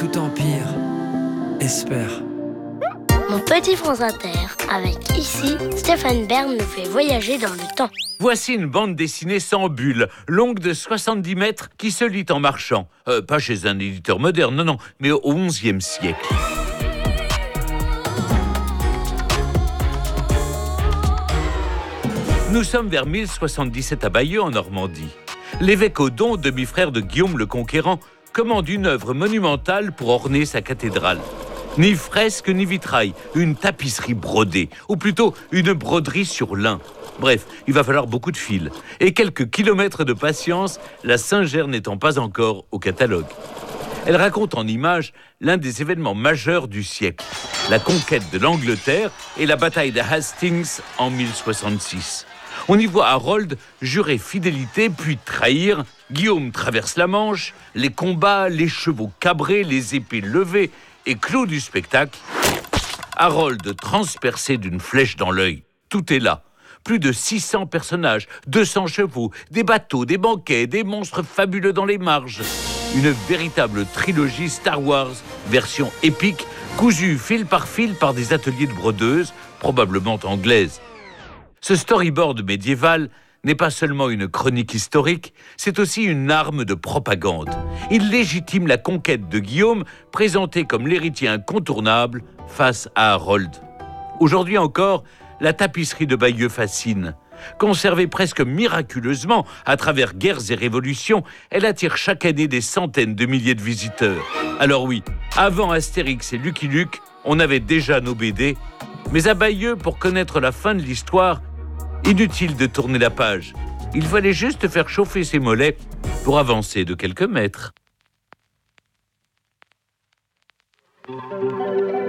Tout empire espère. Mon petit France Inter, avec ici, Stéphane Bern nous fait voyager dans le temps. Voici une bande dessinée sans bulle, longue de 70 mètres, qui se lit en marchant. Pas chez un éditeur moderne, non, mais au XIe siècle. Nous sommes vers 1077 à Bayeux, en Normandie. L'évêque Odon, demi-frère de Guillaume le Conquérant, commande une œuvre monumentale pour orner sa cathédrale. Ni fresque ni vitrail, une tapisserie brodée, ou plutôt une broderie sur lin. Bref, il va falloir beaucoup de fils et quelques kilomètres de patience, la Saint-Gère n'étant pas encore au catalogue. Elle raconte en images l'un des événements majeurs du siècle, la conquête de l'Angleterre et la bataille de Hastings en 1066. On y voit Harold jurer fidélité puis trahir. Guillaume traverse la Manche, les combats, les chevaux cabrés, les épées levées et clou du spectacle, Harold transpercé d'une flèche dans l'œil. Tout est là. Plus de 600 personnages, 200 chevaux, des bateaux, des banquets, des monstres fabuleux dans les marges. Une véritable trilogie Star Wars, version épique, cousue fil par des ateliers de brodeuses, probablement anglaises. Ce storyboard médiéval n'est pas seulement une chronique historique, c'est aussi une arme de propagande. Il légitime la conquête de Guillaume, présenté comme l'héritier incontournable face à Harold. Aujourd'hui encore, la tapisserie de Bayeux fascine. Conservée presque miraculeusement à travers guerres et révolutions, elle attire chaque année des centaines de milliers de visiteurs. Alors oui, avant Astérix et Lucky Luke, on avait déjà nos BD, mais à Bayeux, pour connaître la fin de l'histoire, inutile de tourner la page. Il fallait juste faire chauffer ses mollets pour avancer de quelques mètres.